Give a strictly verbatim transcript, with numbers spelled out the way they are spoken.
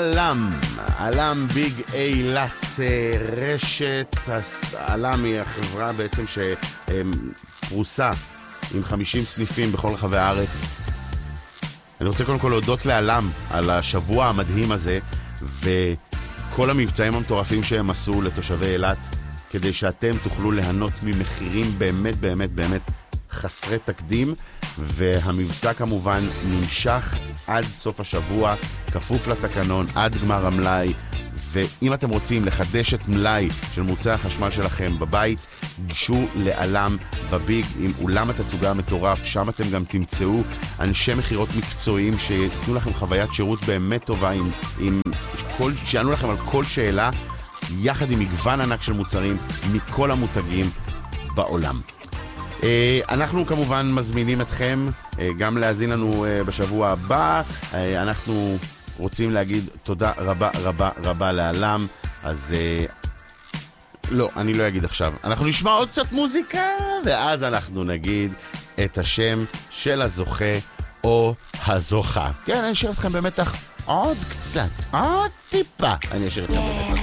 אלם, אלם ביג אילת, רשת, אלם היא החברה בעצם שפרוסה עם חמישים סניפים בכל רחבי הארץ. אני רוצה קודם כל להודות לאלם על השבוע המדהים הזה וכל המבצעים המטורפים שהם עשו לתושבי אילת, כדי שאתם תוכלו ליהנות ממחירים באמת באמת באמת חסרי תקדים, והמבצע כמובן נמשך עד סוף השבוע, כפוף לתקנון, עד גמר המלאי. ואם אתם רוצים לחדש את מלאי של מוצרי החשמל שלכם בבית, גשו לאלם בביג עם אולם התצוגה המטורף. שם אתם גם תמצאו אנשי מחירות מקצועיים שיתנו לכם חוויית שירות באמת טובה, עם, עם כל, שיענו לכם על כל שאלה, יחד עם מגוון ענק של מוצרים מכל המותגים בעולם. אנחנו כמובן מזמינים אתכם גם להאזין לנו בשבוע הבא. אנחנו רוצים להגיד תודה רבה רבה רבה לאלם. אז לא, אני לא אגיד עכשיו. אנחנו נשמע עוד קצת מוזיקה ואז אנחנו נגיד את השם של הזוכה או הזוכה. כן, אני אשאיר אתכם במתח עוד קצת, עוד טיפה. אני אשאיר אתכם במתח.